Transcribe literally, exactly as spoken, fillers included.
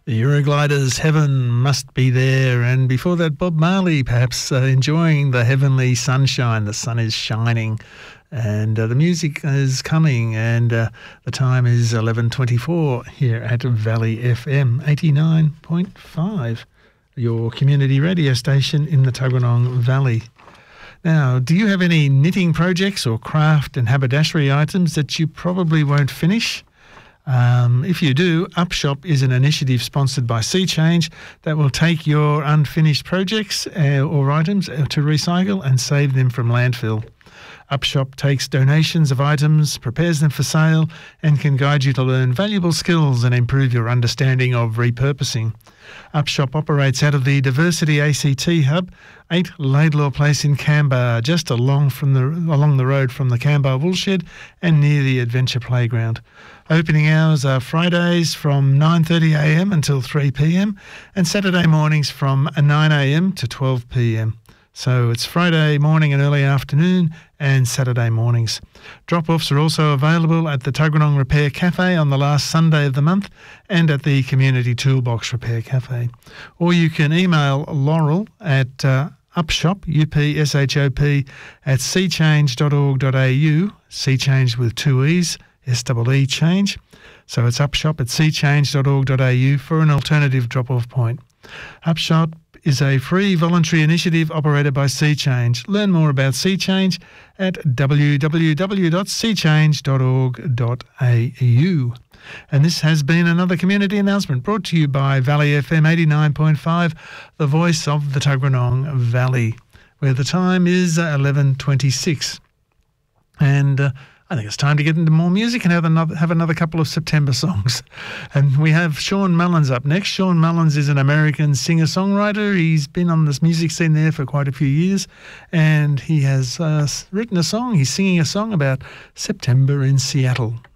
The Eurogliders, Heaven Must Be There, and before that Bob Marley, perhaps uh, enjoying the heavenly sunshine. The sun is shining and uh, the music is coming, and uh, the time is eleven twenty-four here at Valley F M eighty-nine point five, your community radio station in the Tuggeranong Valley. Now, do you have any knitting projects or craft and haberdashery items that you probably won't finish? Um, if you do, Upshop is an initiative sponsored by Sea Change that will take your unfinished projects uh, or items to recycle and save them from landfill. Upshop takes donations of items, prepares them for sale, and can guide you to learn valuable skills and improve your understanding of repurposing. Upshop operates out of the Diversity A C T Hub, eight Laidlaw Place in Canberra, just along from the along the road from the Canberra Woolshed and near the Adventure Playground. Opening hours are Fridays from nine thirty a m until three p m and Saturday mornings from nine a m to twelve p m. So it's Friday morning and early afternoon and Saturday mornings. Drop-offs are also available at the Tuggeranong Repair Cafe on the last Sunday of the month and at the Community Toolbox Repair Cafe. Or you can email Laurel at uh, upshop, U P S H O P, at seachange dot org dot a u, seachange with two E's, S E E change. So it's upshop at seachange dot org dot a u for an alternative drop-off point. Upshop is a free voluntary initiative operated by Sea Change. Learn more about Sea Change at w w w dot sea change dot org dot a u. And this has been another community announcement brought to you by Valley F M eighty-nine point five, the voice of the Tuggeranong Valley, where the time is eleven twenty-six. And uh, I think it's time to get into more music and have another, have another couple of September songs. And we have Sean Mullins up next. Sean Mullins is an American singer-songwriter. He's been on this music scene there for quite a few years, and he has uh, written a song. He's singing a song about September in Seattle.